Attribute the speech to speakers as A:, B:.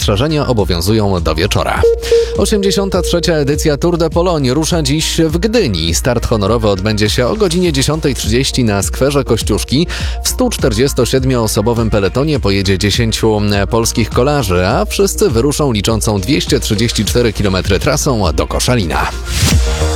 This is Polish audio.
A: ostrzeżenia obowiązują do wieczora. 83. edycja Tour de Pologne rusza dziś w Gdyni. Start honorowy odbędzie się o godzinie 10:30 na skwerze Kościuszki. W 147-osobowym peletonie pojedzie 10 polskich kolarzy, a wszyscy wyruszą liczącą 234 km trasą do Koszalina.